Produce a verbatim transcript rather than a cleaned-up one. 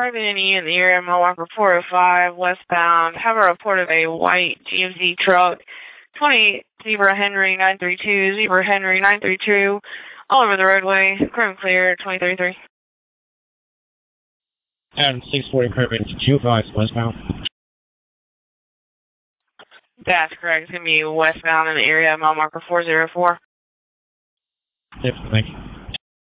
private N E in the area, mile marker four oh five, westbound. Have a report of a white G M C truck, twenty Zebra Henry nine three two, Zebra Henry nine three two, all over the roadway, clear and clear, twenty thirty-three. And six forty private two five westbound. That's correct. It's going to be westbound in the area, mile marker four oh four. Yep, thank you.